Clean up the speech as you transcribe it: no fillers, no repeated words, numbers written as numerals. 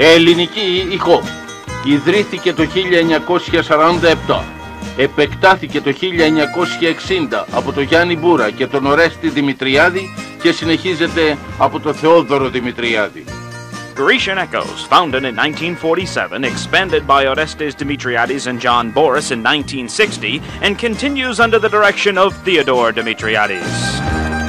Ελληνική ηχό. Ιδρύθηκε το 1947. Επεκτάθηκε το 1960 από τον Γιάννη Μπούρα και τον Ορέστη Δημητριάδη και συνεχίζεται από τον Θεόδωρο Δημητριάδη. Grecian Echoes, founded in 1947, expanded by Orestes Dimitriadis and John Boris in 1960, and continues under the direction of Theodore Dimitriadis.